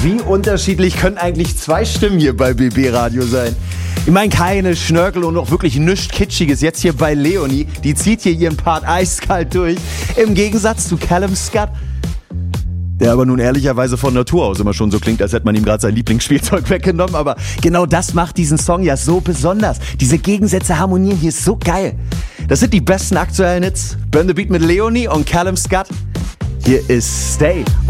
Wie unterschiedlich können eigentlich zwei Stimmen hier bei BB Radio sein? Ich meine, keine Schnörkel und auch wirklich nichts Kitschiges jetzt hier bei Leonie. Die zieht hier ihren Part eiskalt durch. Im Gegensatz zu Callum Scott, der aber nun ehrlicherweise von Natur aus immer schon so klingt, als hätte man ihm gerade sein Lieblingsspielzeug weggenommen. Aber genau das macht diesen Song ja so besonders. Diese Gegensätze harmonieren hier so geil. Das sind die besten aktuellen Hits. Burn the Beat mit Leonie und Callum Scott. Hier ist Stay.